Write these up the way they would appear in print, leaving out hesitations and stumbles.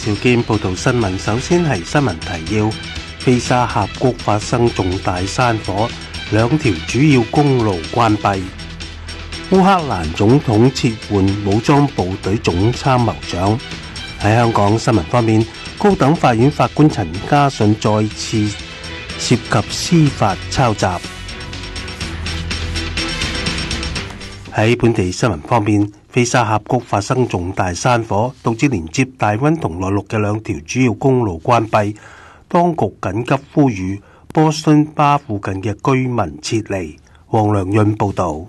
兆見報道新聞。首先係新聞提要：菲沙峽谷發生重大山火，2條主要公路關閉。烏克蘭總統撤換武裝部隊總參謀長。喺香港新聞方面，高等法院法官陳家信再次涉及司法抄襲。喺本地新聞方面，菲沙峽谷發生重大山火，導致連接大溫同內陸嘅2條主要公路關閉。當局緊急呼籲波士頓巴附近嘅居民撤離。黃良潤報導。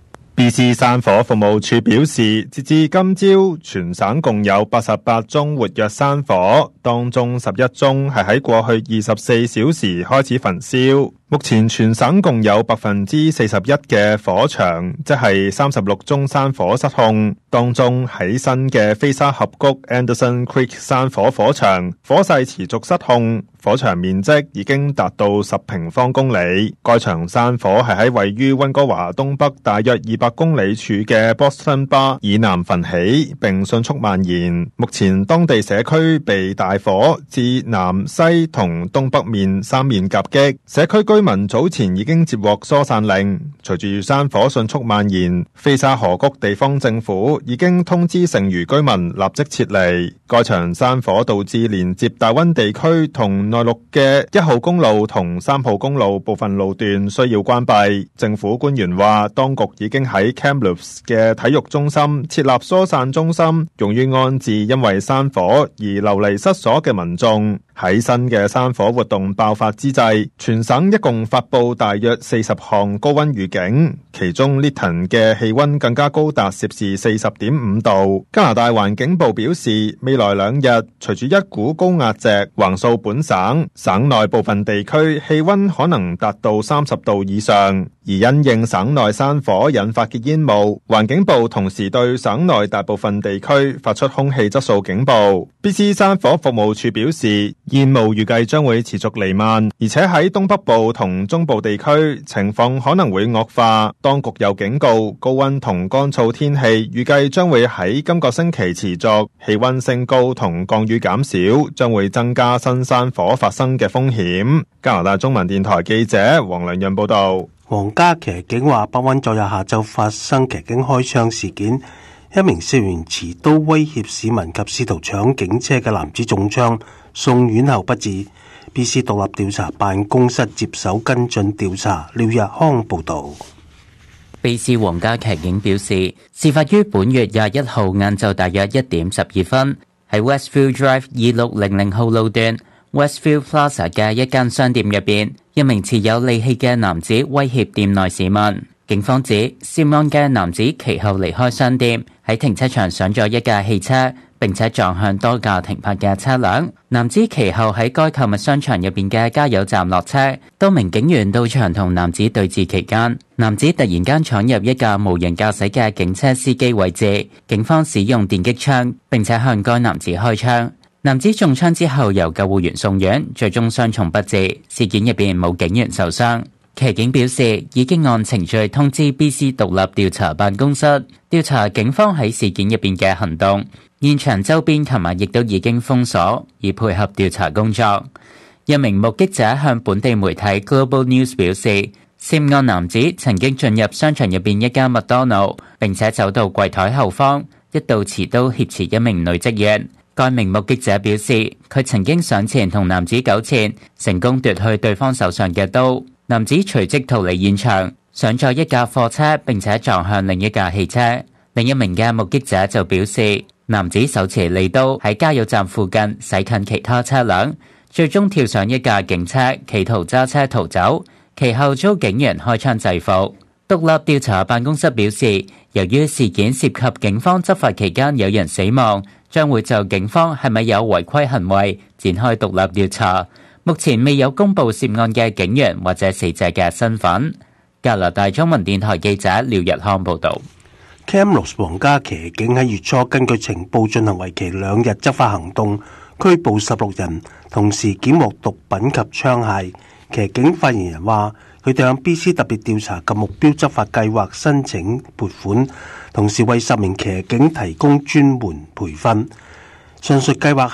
BC 山火服務處表示，截至今朝，全省共有88宗活躍山火，當中11宗係喺過去24小時開始焚燒。目前全省共有41%嘅火場，即係36宗山火失控。當中喺新嘅菲沙峽谷 Anderson Creek 山火火場，火勢持續失控，火場面積已經達到10平方公里。該場山火係喺位於溫哥華東北大約200公里處嘅 Boston Bar 以南焚起，並迅速蔓延。目前當地社區被大火自南西同東北面3面夾擊，社區居民早前已經接獲疏散令。隨住山火迅速蔓延，菲沙河谷地方政府已經通知剩餘居民立即撤離。該場山火導致連接大溫地區同內陸嘅1號公路同3號公路部分路段需要關閉。政府官員話，當局已經喺 Kamloops 嘅體育中心設立疏散中心，用於安置因為山火而流離失所嘅民眾。喺新嘅山火活動爆發之際，全省一共發布大約40項高溫預警，其中 Lytton 嘅氣溫更加高達攝氏40.5度。加拿大環境部表示，未來2日，隨住一股高壓脊橫掃本省，省內部分地區氣溫可能達到30度以上。而因應省內山火引發嘅煙霧，環境部同時對省內大部分地區發出空氣質素警報。BC 山火服務處表示，煙霧預計將會持續彌漫，而且喺東北部同中部地區情況可能會惡化。當局又警告，高溫同乾燥天氣預計將會喺今個星期持續，氣溫升高同降雨減少，將會增加新山火發生嘅風險。加拿大中文電台記者黃良潤報道。 皇家騎警話，北溫昨日下晝發生騎警開槍事件，一名涉嫌持刀威脅市民及試圖搶警車嘅男子中槍，送院後不治。BC 獨立調查辦公室接手跟進調查。廖日康報道。 BC 皇家騎警表示，事發於本月21號晏晝大約1點12分，喺 Westfield Drive 2600號路段 Westfield Plaza 嘅一間商店入邊，一名持有利器嘅男子威脅店內市民。警方指涉案嘅男子其後離開商店，喺停車場上咗一架汽車，並且撞向多架停泊嘅車輛。男子其後喺該購物商場入邊嘅加油站落車，多名警員到場同男子對峙期間，男子突然間闖入一架無人駕駛嘅警車司機位置，警方使用電擊槍，並且向該男子開槍。男子中槍之後由救護員送院，最終傷重不治。事件入邊冇警員受傷。騎警表示，已經按程序通知 BC 獨立調查辦公室調查警方喺事件入邊嘅行動。現場周邊琴日亦都已經封鎖，以配合調查工作。一名目擊者向本地媒體 Global News 表示，涉案男子曾經進入商場入邊一間麥當勞，並且走到櫃台後方，一度持刀挾持一名女職員。該名目擊者表示，佢曾經上前同男子糾纏，成功奪去對方手上嘅刀。男子隨即逃離現場，上咗一架貨車，並且撞向另一架汽車。另一名嘅目擊者就表示，男子手持利刀喺加油站附近駛近其他車輛，最終跳上一架警車，企圖揸車逃走，其後遭警員開槍制服。獨立調查辦公室表示，由於事件涉及警方執法期間有人死亡，將會就警方係咪有違規行為展開獨立調查。目前未有公布涉案嘅警員或者死者嘅身份。加拿大中文電台記者廖日康報道。 Kamloops 皇家騎警喺月初根據情報進行為期2日執法行動，拘捕16人，同時檢獲毒品及槍械。騎警發言人話，佢哋向 BC 特別調查及目標執法計劃申請撥款，同時為10名騎警提供專門培訓。上述計劃